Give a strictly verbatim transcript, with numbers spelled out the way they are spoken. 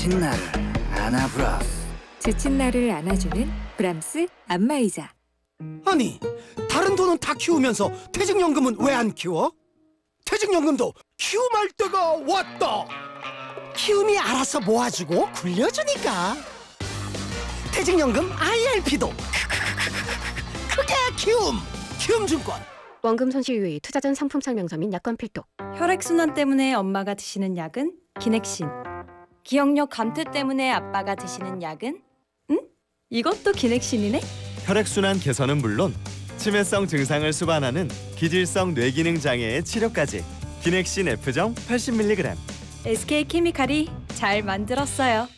지친 나를 안아브라스. 지친 나를 안아주는 브람스 안마의자. 아니, 다른 돈은 다 키우면서 퇴직연금은 왜 안 키워? 퇴직연금도 키움할 때가 왔다. 키움이 알아서 모아주고 굴려주니까. 퇴직연금 아이알피도 크게 키움. 키움증권. 원금 손실 유의, 투자 전 상품 설명서 및 약관 필독. 혈액순환 때문에 엄마가 드시는 약은 기넥신. 기억력 감퇴 때문에 아빠가 드시는 약은? 응? 이것도 기넥신이네? 혈액순환 개선은 물론 치매성 증상을 수반하는 기질성 뇌기능 장애의 치료까지. 기넥신 F정 팔십 밀리그램. 에스케이케미칼이 잘 만들었어요.